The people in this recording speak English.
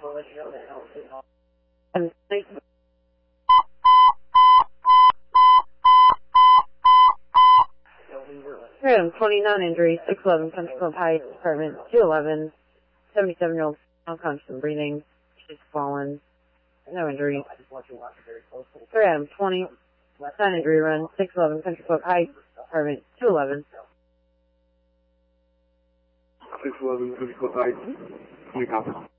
And 29 injuries, 611 Country Club Heights, apartment 211, 77-year-old unconscious and breathing. She's fallen. No injuries. 20, 9 injury run, 611 Country Club Heights, apartment 211. 611 Country Club Heights, 20 copies.